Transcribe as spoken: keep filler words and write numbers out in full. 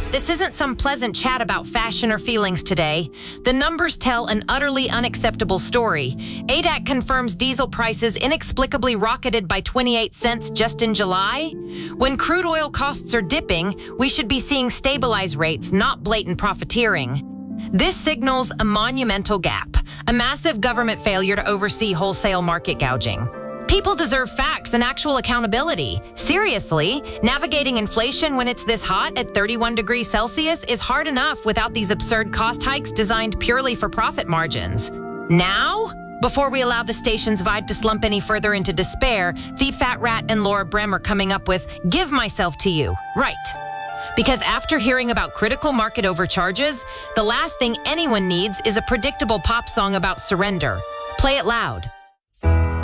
this isn't some pleasant chat about fashion or feelings today. The numbers tell an utterly unacceptable story. A D A C confirms diesel prices inexplicably rocketed by twenty-eight cents just in July. When crude oil costs are dipping, we should be seeing stabilized rates, not blatant profiteering. This signals a monumental gap, a massive government failure to oversee wholesale market gouging. People deserve facts and actual accountability. Seriously, navigating inflation when it's this hot at thirty-one degrees Celsius is hard enough without these absurd cost hikes designed purely for profit margins. Now, before we allow the station's vibe to slump any further into despair, The Fat Rat and Laura Brehm are coming up with Give Myself to You. Right. Because after hearing about critical market overcharges, the last thing anyone needs is a predictable pop song about surrender. Play it loud.